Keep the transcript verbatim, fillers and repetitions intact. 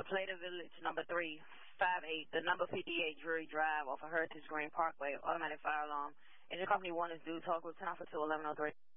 to Plata Village, number three five eight, the number fifty-eight Drury Drive off of Heritage Green Parkway, automatic fire alarm. Engine company one is due, talk with time for two eleven oh three.